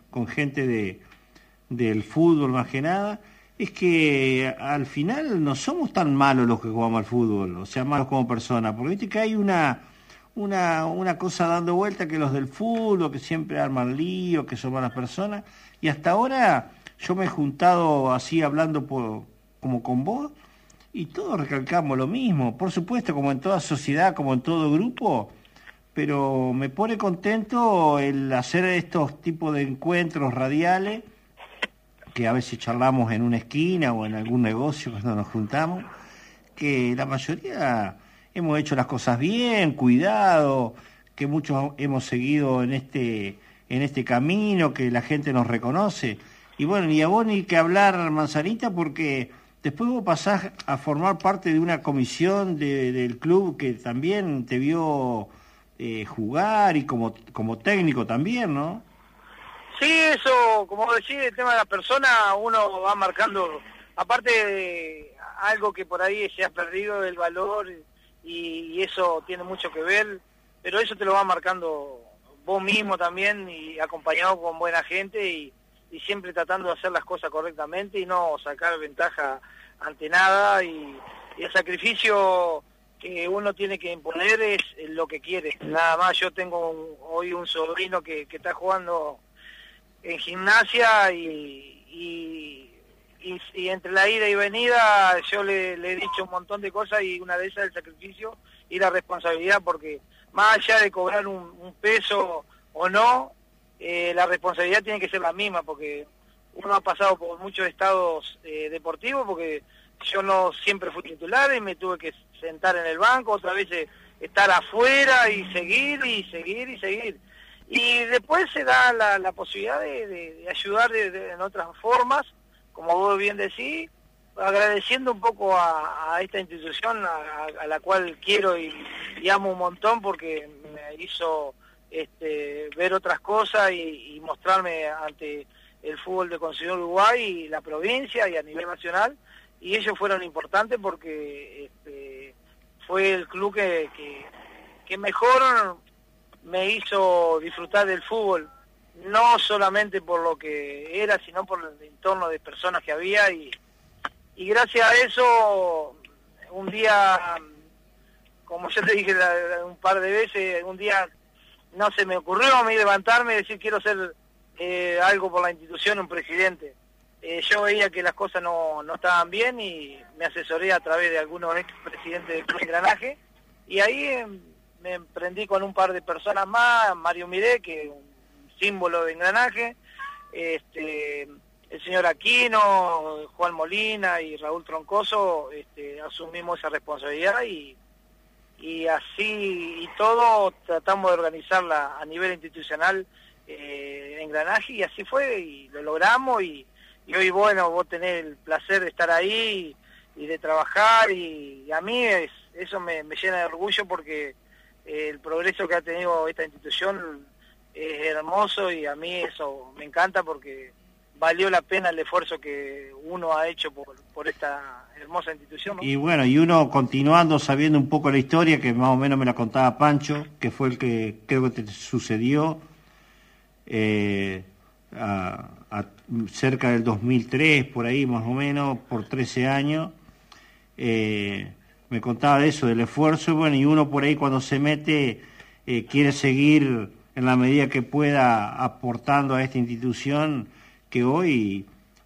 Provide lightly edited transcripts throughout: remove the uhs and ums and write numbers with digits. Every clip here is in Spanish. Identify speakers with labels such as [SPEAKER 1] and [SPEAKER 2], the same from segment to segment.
[SPEAKER 1] con gente del fútbol más que nada, es que al final no somos tan malos los que jugamos al fútbol, o sea, malos como personas, porque viste que hay una cosa dando vuelta que los del fútbol, que siempre arman lío, que son malas personas, y hasta ahora yo me he juntado así hablando como con vos, y todos recalcamos lo mismo, por supuesto, como en toda sociedad, como en todo grupo, pero me pone contento el hacer estos tipos de encuentros radiales, que a veces charlamos en una esquina o en algún negocio cuando nos juntamos, que la mayoría hemos hecho las cosas bien, cuidado, que muchos hemos seguido en este camino, que la gente nos reconoce. Y bueno, ni a vos ni que hablar, Manzanita, porque después vos pasás a formar parte de una comisión del club que también te vio jugar y como técnico también, ¿no?
[SPEAKER 2] Sí, eso, como decís, el tema de la persona, uno va marcando, aparte de algo que por ahí se ha perdido el valor y eso tiene mucho que ver, pero eso te lo va marcando vos mismo también y acompañado con buena gente y siempre tratando de hacer las cosas correctamente y no sacar ventaja ante nada y el sacrificio que uno tiene que imponer es lo que quiere. Nada más, yo tengo hoy un sobrino que está jugando en gimnasia y entre la ida y venida yo le he dicho un montón de cosas y una de esas es el sacrificio y la responsabilidad, porque más allá de cobrar un peso o no, la responsabilidad tiene que ser la misma, porque uno ha pasado por muchos estados deportivos, porque yo no siempre fui titular y me tuve que sentar en el banco, otra vez estar afuera y seguir y seguir y seguir. Y después se da la posibilidad de ayudar en otras formas, como vos bien decís, agradeciendo un poco a esta institución a la cual quiero y amo un montón, porque me hizo ver otras cosas y mostrarme ante el fútbol de Concepción Uruguay y la provincia y a nivel nacional, y ellos fueron importantes porque fue el club que mejor me hizo disfrutar del fútbol, no solamente por lo que era, sino por el entorno de personas que había y gracias a eso, un día, como ya te dije un par de veces, un día no se me ocurrió a mí levantarme y decir quiero hacer algo por la institución, un presidente. Yo veía que las cosas no estaban bien y me asesoré a través de algunos expresidentes del Club Engranaje y ahí me emprendí con un par de personas más, Mario Miré, que es un símbolo de Engranaje, el señor Aquino, Juan Molina y Raúl Troncoso, asumimos esa responsabilidad y así y todo tratamos de organizarla a nivel institucional Engranaje y así fue y lo logramos y hoy bueno, vos tenés el placer de estar ahí y de trabajar y a mí eso me llena de orgullo porque el progreso que ha tenido esta institución es hermoso y a mí eso me encanta porque valió la pena el esfuerzo que uno ha hecho por esta hermosa institución, ¿no?
[SPEAKER 1] Y bueno, y uno continuando sabiendo un poco la historia, que más o menos me la contaba Pancho, que fue el que creo que te sucedió cerca del 2003, por ahí más o menos, por 13 años. Me contaba de eso, del esfuerzo, y bueno, y uno por ahí cuando se mete quiere seguir en la medida que pueda aportando a esta institución que hoy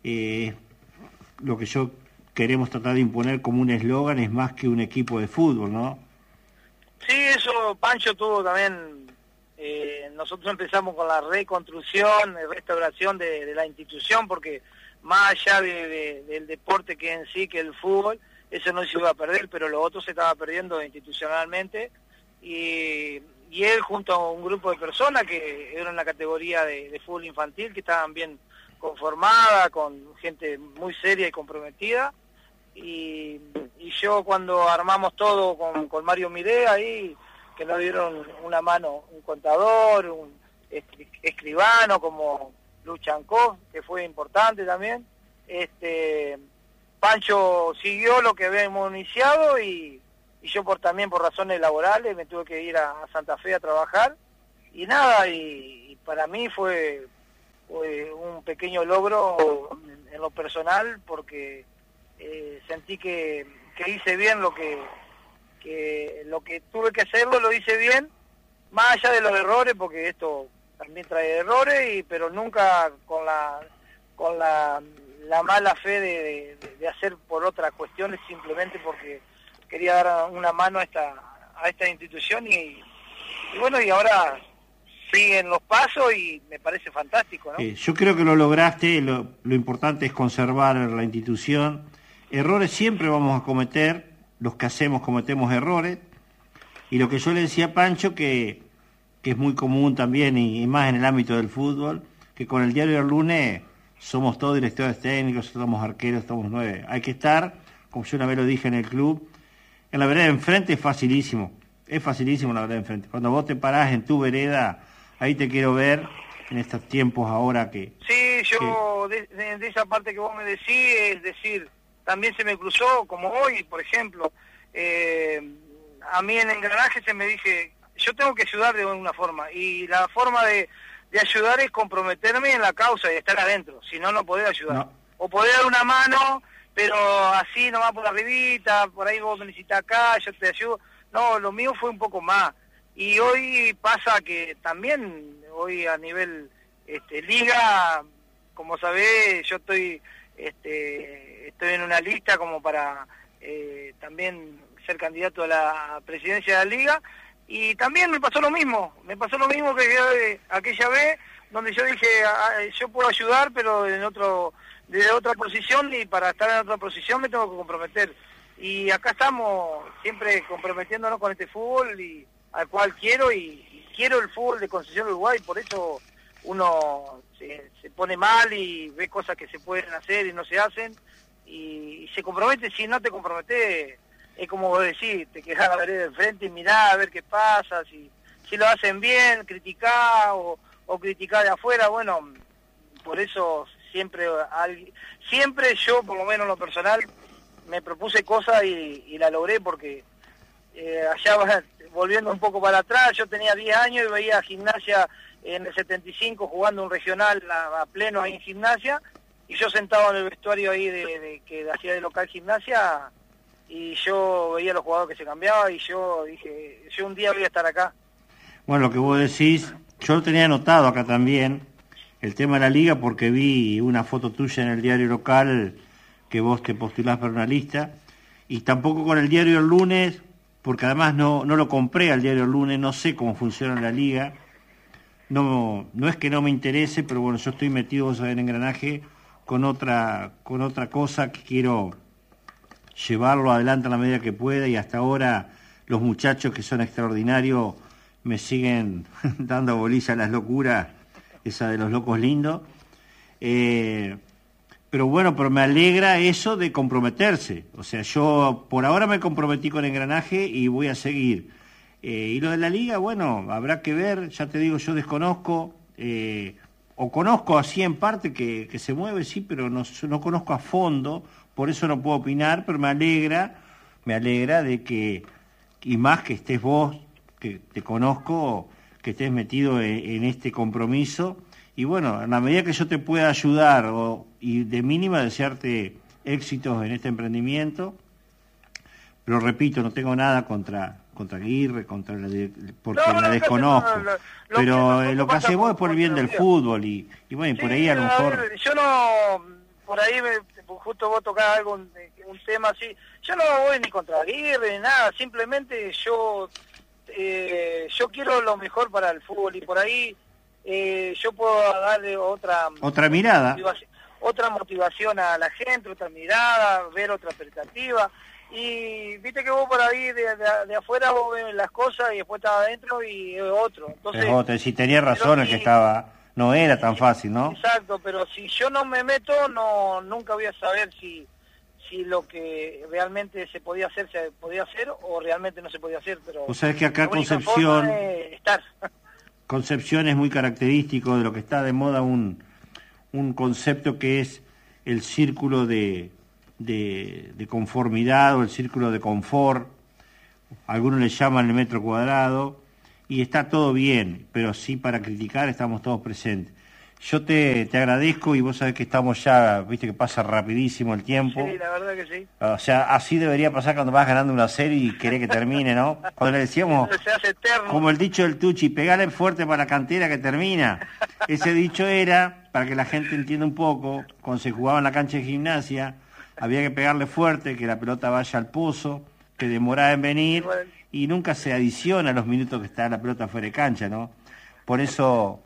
[SPEAKER 1] lo que yo queremos tratar de imponer como un eslogan es más que un equipo de fútbol, ¿no?
[SPEAKER 2] Sí, eso Pancho tuvo también, nosotros empezamos con la reconstrucción, restauración de la institución, porque más allá del deporte que en sí, que el fútbol, eso no se iba a perder, pero lo otro se estaba perdiendo institucionalmente, y él junto a un grupo de personas que eran en la categoría de fútbol infantil, que estaban bien conformada, con gente muy seria y comprometida, y yo cuando armamos todo con Mario Miré ahí, que nos dieron una mano, un contador, un escribano como Luchankov, que fue importante también, Pancho siguió lo que habíamos iniciado y yo también por razones laborales me tuve que ir a Santa Fe a trabajar y nada, y para mí fue un pequeño logro en lo personal, porque sentí que hice bien lo que tuve que hacerlo, lo hice bien, más allá de los errores, porque esto también trae errores, pero nunca con la mala fe de hacer por otras cuestiones, simplemente porque quería dar una mano a esta institución, y bueno, y ahora siguen los pasos y me parece fantástico, ¿no?
[SPEAKER 1] Yo creo que lo lograste. Lo importante es conservar la institución. Errores siempre vamos a cometer, los que hacemos cometemos errores, y lo que yo le decía a Pancho, que es muy común también, y más en el ámbito del fútbol, que con el diario del lunes somos todos directores técnicos, somos arqueros, somos 9. Hay que estar, como yo una vez lo dije en el club, en la vereda de enfrente. Es facilísimo la vereda de enfrente. Cuando vos te parás en tu vereda, ahí te quiero ver en estos tiempos ahora que...
[SPEAKER 2] Sí, yo de esa parte que vos me decís, es decir, también se me cruzó, como hoy, por ejemplo, a mí en engranaje se me dije, yo tengo que ayudar de alguna forma, y la forma de ayudar es comprometerme en la causa y estar adentro, si no, no podés ayudar. No. O podés dar una mano, pero así nomás por arribita, por ahí vos me necesitas acá, yo te ayudo. No, lo mío fue un poco más. Y hoy pasa que también, hoy a nivel liga, como sabés, yo estoy en una lista como para también ser candidato a la presidencia de la liga, y también me pasó lo mismo que aquella vez, donde yo dije, yo puedo ayudar, pero desde otra posición, y para estar en otra posición me tengo que comprometer. Y acá estamos siempre comprometiéndonos con este fútbol, y al cual quiero, y quiero el fútbol de Concepción Uruguay. Por eso uno se pone mal y ve cosas que se pueden hacer y no se hacen, y se compromete. Si no te comprometes, es como vos decís, te quedás a la vereda de enfrente y mirá a ver qué pasa, si lo hacen bien, criticá o criticá de afuera. Bueno, por eso siempre yo, por lo menos en lo personal, me propuse cosas y la logré, porque allá volviendo un poco para atrás, yo tenía 10 años y veía a Gimnasia en el 75 jugando un regional a pleno ahí en Gimnasia, y yo sentado en el vestuario ahí que hacía de local Gimnasia, y yo veía a los jugadores que se cambiaban, y yo dije, yo un día voy a estar acá.
[SPEAKER 1] Bueno, lo que vos decís, yo lo tenía anotado acá también, el tema de la liga, porque vi una foto tuya en el diario local, que vos te postulás para una lista, y tampoco con el diario El Lunes, porque además no lo compré al diario El Lunes, no sé cómo funciona la liga, no es que no me interese, pero bueno, yo estoy metido, vos sabés, en engranaje con otra cosa que quiero llevarlo adelante a la medida que pueda, y hasta ahora los muchachos, que son extraordinarios, me siguen dando bolilla a las locuras, esa de los locos lindos. Pero bueno, pero me alegra eso de comprometerse. O sea, yo por ahora me comprometí con engranaje y voy a seguir. Y lo de la liga, bueno, habrá que ver. Ya te digo, yo desconozco, o conozco así en parte que se mueve, sí, pero no conozco a fondo, por eso no puedo opinar, pero me alegra de que, y más que estés vos, que te conozco, que estés metido en este compromiso. Y bueno, en la medida que yo te pueda ayudar, y de mínima desearte éxitos en este emprendimiento, pero repito, no tengo nada contra Aguirre, porque la desconozco. Pero lo que hace vos es por el bien del fútbol, y bueno, sí, por ahí a lo mejor...
[SPEAKER 2] Yo no, por ahí justo vos tocás un tema así, yo no voy ni contra Aguirre ni nada, simplemente yo quiero lo mejor para el fútbol, y por ahí yo puedo darle otra
[SPEAKER 1] mirada,
[SPEAKER 2] otra motivación a la gente, otra mirada, ver otra perspectiva. Y viste que vos por ahí de afuera vos ves las cosas y después estás adentro y es otro. Entonces,
[SPEAKER 1] si tenía razón el que estaba, no era tan fácil, ¿no?
[SPEAKER 2] Exacto, pero si yo no me meto, nunca voy a saber si lo que realmente se podía hacer o realmente no se podía hacer. Pero
[SPEAKER 1] vos sabés que acá Concepción es muy característico de lo que está de moda, un concepto que es el círculo de conformidad, o el círculo de confort, algunos le llaman el metro cuadrado, y está todo bien, pero sí, para criticar estamos todos presentes. Yo te agradezco y vos sabés que estamos ya, viste que pasa rapidísimo el tiempo.
[SPEAKER 2] Sí, la verdad que sí.
[SPEAKER 1] O sea, así debería pasar cuando vas ganando una serie y querés que termine, ¿no? Cuando le decíamos,
[SPEAKER 2] se hace eterno.
[SPEAKER 1] como el dicho del Tucci, pegale fuerte para la cantera que termina. Ese dicho era, para que la gente entienda un poco, cuando se jugaba en la cancha de Gimnasia, había que pegarle fuerte, que la pelota vaya al pozo, que demoraba en venir y nunca se adiciona los minutos que está la pelota fuera de cancha, ¿no? Por eso...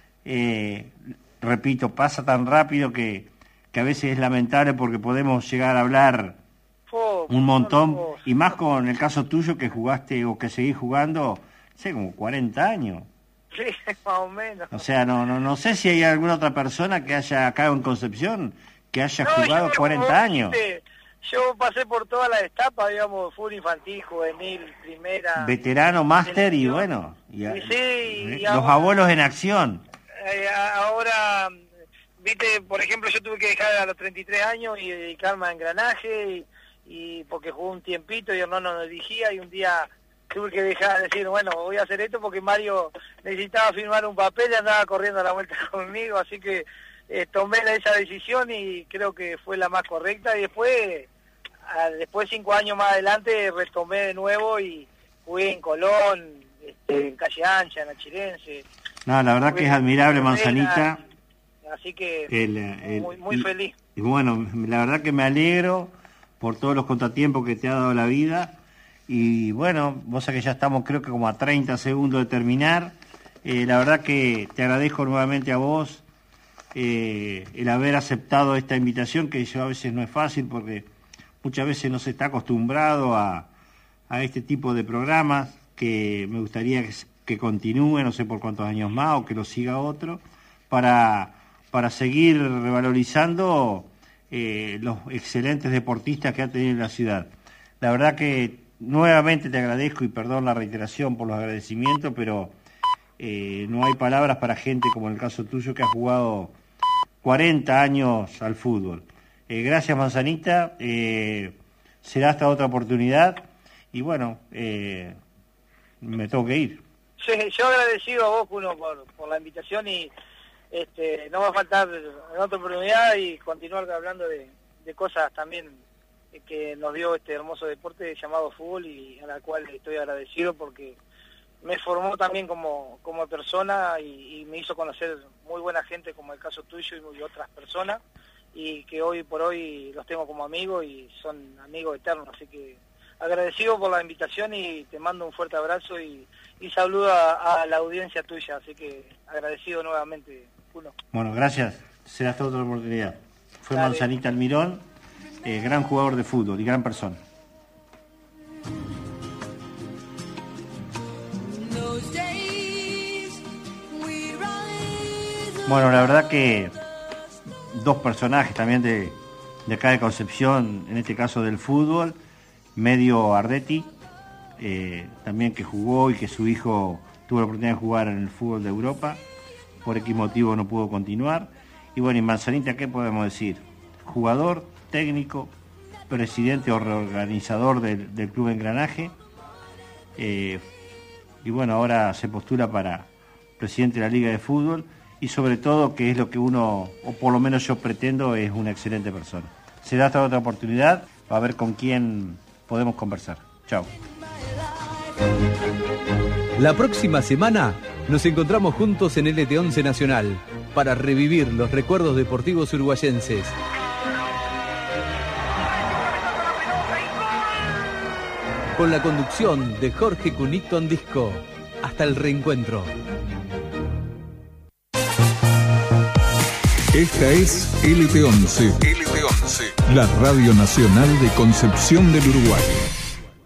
[SPEAKER 1] repito, pasa tan rápido que a veces es lamentable porque podemos llegar a hablar un montón, y más con el caso tuyo que jugaste o que seguís jugando, sé, como 40 años.
[SPEAKER 2] Sí, más o menos.
[SPEAKER 1] O sea, no sé si hay alguna otra persona que haya acá en Concepción que haya jugado 40 años.
[SPEAKER 2] Yo pasé por todas las etapas, digamos, fútbol infantil, juvenil, primera...
[SPEAKER 1] Veterano, máster y bueno,
[SPEAKER 2] y
[SPEAKER 1] los abuelos en acción.
[SPEAKER 2] Ahora, viste, por ejemplo, yo tuve que dejar a los 33 años y dedicarme a engranaje, y porque jugué un tiempito y Hernán nos dirigía, y un día tuve que dejar, decir, bueno, voy a hacer esto porque Mario necesitaba firmar un papel y andaba corriendo a la vuelta conmigo, así que tomé esa decisión y creo que fue la más correcta, y después 5 años más adelante retomé de nuevo y jugué en Colón, en Calle Ancha, en Achirense.
[SPEAKER 1] No, la verdad que es admirable, Manzanita.
[SPEAKER 2] Así que muy feliz.
[SPEAKER 1] Y bueno, la verdad que me alegro por todos los contratiempos que te ha dado la vida. Y bueno, vos sabés que ya estamos creo que como a 30 segundos de terminar. La verdad que te agradezco nuevamente a vos el haber aceptado esta invitación, que yo a veces no es fácil porque muchas veces no se está acostumbrado a este tipo de programas, que me gustaría que continúe, no sé por cuántos años más, o que lo siga otro, para seguir revalorizando los excelentes deportistas que ha tenido la ciudad. La verdad que nuevamente te agradezco, y perdón la reiteración por los agradecimientos, pero no hay palabras para gente como en el caso tuyo, que ha jugado 40 años al fútbol. Gracias, Manzanita, será hasta otra oportunidad, y bueno, me tengo que ir.
[SPEAKER 2] Sí, yo agradecido a vos, Kuno, por la invitación, y no va a faltar en otra oportunidad y continuar hablando de cosas también que nos dio este hermoso deporte llamado fútbol, y a la cual estoy agradecido porque me formó también como persona y me hizo conocer muy buena gente, como el caso tuyo y otras personas, y que hoy por hoy los tengo como amigos y son amigos eternos, así que agradecido por la invitación y te mando un fuerte abrazo y saludo a la audiencia tuya, así que agradecido nuevamente, Kuno.
[SPEAKER 1] Bueno, gracias, será hasta otra oportunidad. Fue
[SPEAKER 2] Dale.
[SPEAKER 1] Manzanita Almirón, gran jugador de fútbol y gran persona. Bueno, la verdad que dos personajes también de acá de Concepción, en este caso del fútbol, Medio Ardetti, también que jugó y que su hijo tuvo la oportunidad de jugar en el fútbol de Europa, por X motivo no pudo continuar. Y bueno, y Manzanita, ¿qué podemos decir? Jugador, técnico, presidente o reorganizador del Club Engranaje, y bueno, ahora se postula para presidente de la Liga de Fútbol, y sobre todo, que es lo que uno, o por lo menos yo pretendo, es una excelente persona. Será hasta otra oportunidad, a ver con quién podemos conversar. Chao.
[SPEAKER 3] La próxima semana nos encontramos juntos en LT11 Nacional para revivir los recuerdos deportivos uruguayenses. Con la conducción de Jorge Cunito Andisco. Hasta el reencuentro.
[SPEAKER 4] Esta es LT11. LT11. La Radio Nacional de Concepción del Uruguay.